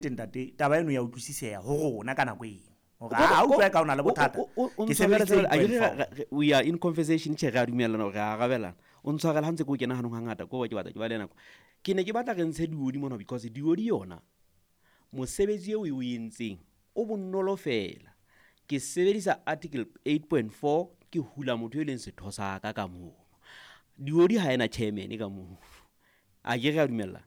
ntate taba eno ya utlwisiseha ho rona ka nako eo hore ha utlwa ka ona le bothata ke sebedisa we are in conversation che ga dumellana hore ga gabelana o ntshwarela ha ntse go kena hanong hangata go ke batla ke ba le nako ke ne ke batla re ntshe diodi mona because diodi yona mosebetsi eo o entseng o bonolo fela ke sebedisa article 8.4 ke hula motho e leng setho sa ka moo diodi ha ena chairman ka moo a ke ga dumellana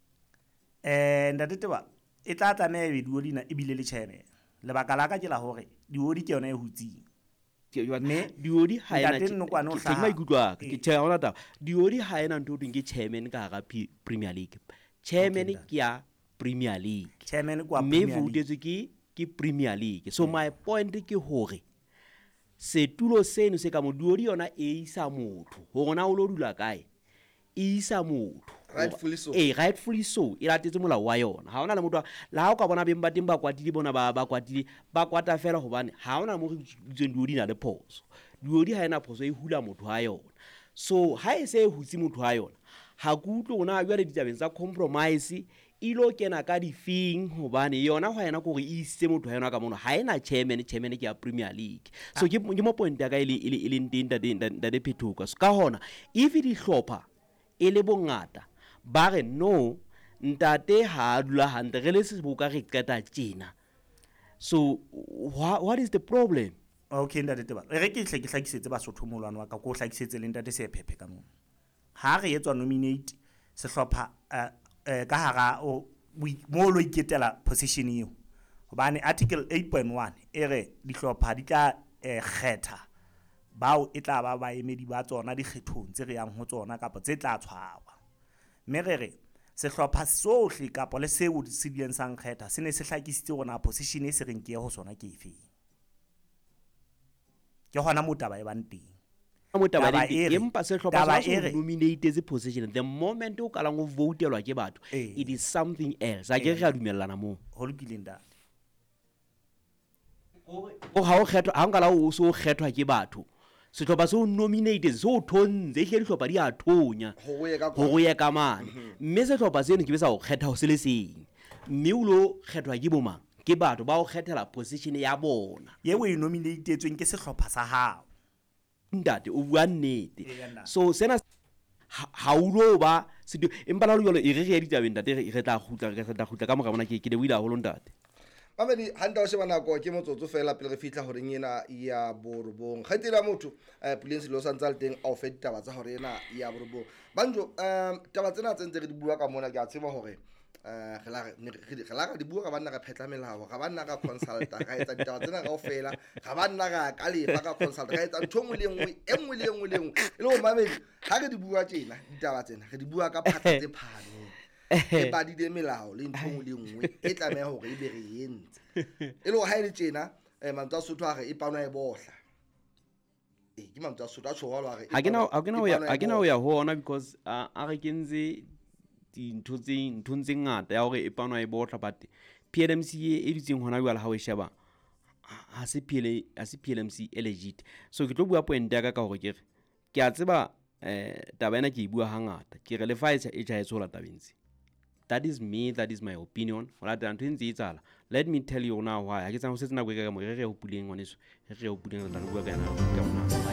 ntate teba e tla tlameha diodi na ebile le chairman lebaka la ka ke la hore diodi ke yona e hutsing me diodi ha ena ke maikutlo ke tshela hona taba diodi ha ena ntho ke chairman ka ga Premier League chairman ke ya Premier League chairman kwa me votetswe ke Premier League so my point ke hore setulo seno se ka mo diodi yona e isa motho hore na o lo dula kae e isa motho rightfully so e latetse molao wa yona ha ona le motho la ha o ka bona beng ba teng ba kwatile bona ba kwatile ba kwata fela hobane ha ona mo re tseng diodi na le phoso diodi ha ena phoso e hula motho ha yona so ha e se e hutsi motho ha yona ha kutlo ona a le ditabeng tsa compromise ilo kena ka difing hobane yona ho yena go re ise motho ha yona ka mono ha ena chairman ke ya Premier League so ke mo point ya ka ile nda de phethuka ka hona if di hlopha e le bongata ba re no ntate ha dula hantle re le seboka re qeta tjena so what is the problem okay ntate teba re ke hlakisetse Basotho molwana wa ka go hlakisetse le ntate se phephe ka moo ha re etswa nominate sehlopha ka hara mo lo iketela position eo hobane article 8.1 e re dihlopha di tla kgetha bao e tla ba baemedi ba tsona dikgethong tse re yang ho tsona kapa tse tla tshwarwa mme re sehlopha sohle kapa le seo se dileng sang kgetha se ne se hlakisitse rona position e se reng ke ho sona ke efe ke hona motaba e bang teng motaba empa sehlopha sa so nominate ze position the moment o kala go votelwa ke batho it is something else a ke re a dumellana mo ho lokileng da o ha o kgethwa ha ngala o so kgethwa ke batho sehlopha se o nominate so thonze hle dihlopha di a thonya go ye ka mane mme sehlopha seno ke be sa o kgetha ho se le seng mme o lo kgethwa ke bomang ke batho ba o kgethela position ya bona ye o e nominatetsweng ke sehlopha sa hao ntate o bua nnete so sena ha o lo ba empa la lo e re ya ditabeng ntate re tla khutla ka mora bona ke de wila ho lo ntate Mamedi handa o sheba nako ke motsotso fela pele re fitla hore ena ya borobong kgetela motho Puleng lo sa ntsa le teng a o fe ditaba tsa hore ena ya borobong banjo taba tsena tse ntse re di bua ka mona ke a tseba hore re la di bua ka banna ka phetla melao ga banna ka consult ga etsa ditaba tsena ga o fela ga banna ka lefa ka consult ga etsa ntho ngwe le ngwe e le go Mamedi ha re di bua tsena ditaba tsena re di bua ka phatla tse phano e ba di de melao le ntho le nngwe e tlameha hore e be re entse e lo ha ile tjena mantsa Sotho a re e panwa e bohla ke mantsa Sotho a tshwarwa re ha kena o ya ho ona because a re kenze di ntho tse ngata ya hore e panwa e bohla but PLMC e ditseng hona jwale ha o sheba ha se PLMC e legit so ke tlo bua point ya ka hore ke a tseba taba ena ke e bua hangata ke re le fa e tshwaetso la tabentsi. That is me, that is my opinion. Let me tell you now why. I get some sense na go ka mo re re o puleng ngwaneso. Re re o puleng re tla bua ka ena.